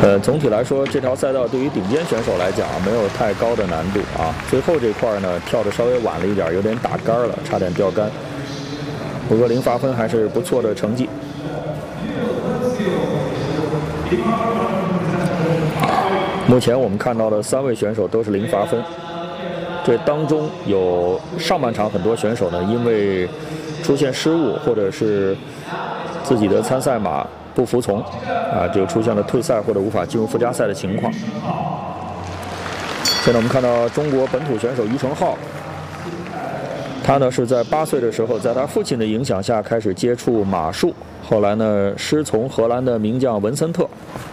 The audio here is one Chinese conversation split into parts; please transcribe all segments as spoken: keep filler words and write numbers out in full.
呃，总体来说，这条赛道对于顶尖选手来讲没有太高的难度啊。最后这块呢，跳的稍微晚了一点，有点打杆了，差点掉杆。不过零罚分还是不错的成绩。目前我们看到的三位选手都是零罚分。这当中有上半场很多选手呢，因为出现失误或者是自己的参赛马不服从啊，就出现了退赛或者无法进入附加赛的情况。现在我们看到中国本土选手于承浩，他呢是在八岁的时候，在他父亲的影响下开始接触马术，后来呢师从荷兰的名将文森特，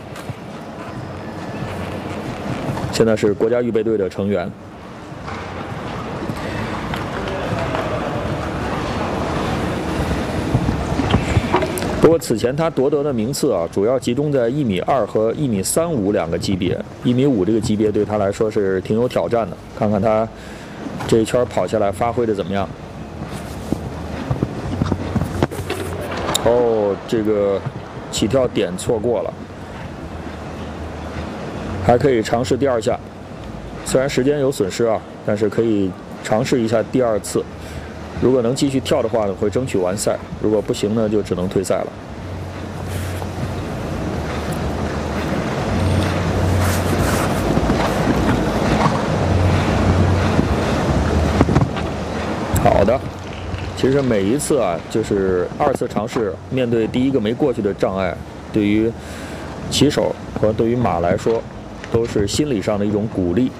现在是国家预备队的成员。不过此前他夺得的名次啊，主要集中在一米二和一米三五两个级别。一米五这个级别对他来说是挺有挑战的，看看他这一圈跑下来发挥的怎么样。哦，这个起跳点错过了，还可以尝试第二下。虽然时间有损失啊，但是可以尝试一下第二次。如果能继续跳的话呢，会争取完赛；如果不行呢，就只能退赛了。好的，其实每一次啊，就是二次尝试，面对第一个没过去的障碍，对于骑手和对于马来说，都是心理上的一种鼓励。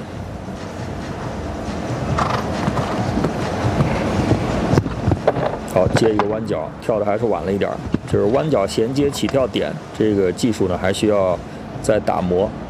好，接一个弯角，跳的还是晚了一点，就是弯角衔接起跳点这个技术呢，还需要再打磨。